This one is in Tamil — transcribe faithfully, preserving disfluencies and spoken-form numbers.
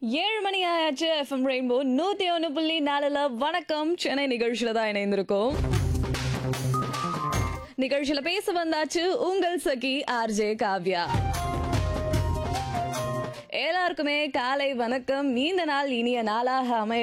ஏழு மணி ஆயாச்சு. எஃப்எம் ரெயின்போ நூத்தி ஒன்று புள்ளி நாலுல வணக்கம் சென்னை நிகழ்ச்சியில தான் இணைந்திருக்கோம். நிகழ்ச்சியில பேச வந்தாச்சு உங்கள் சகி ஆர்ஜே காவ்யா. எல்லாருக்குமே காலை வணக்கம். நீண்ட நாள் இனிய நாளாக அமைய